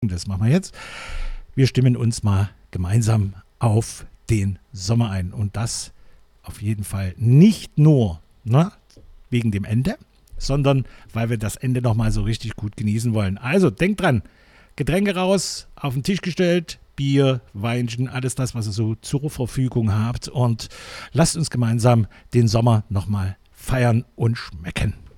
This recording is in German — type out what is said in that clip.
Das machen wir jetzt. Wir stimmen uns mal gemeinsam auf den Sommer ein. Und das auf jeden Fall nicht nur wegen dem Ende, sondern weil wir das Ende nochmal so richtig gut genießen wollen. Also denkt dran, Getränke raus, auf den Tisch gestellt, Bier, Weinchen, alles das, was ihr so zur Verfügung habt. Und lasst uns gemeinsam den Sommer nochmal feiern und schmecken.